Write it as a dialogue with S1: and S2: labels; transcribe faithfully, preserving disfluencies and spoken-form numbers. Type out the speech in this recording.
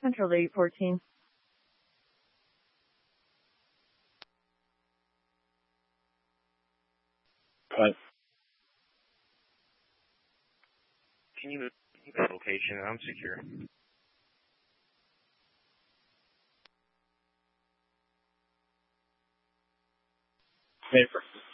S1: Central eight fourteen.
S2: Point.
S3: Can you move that location? I'm secure.
S2: Paper.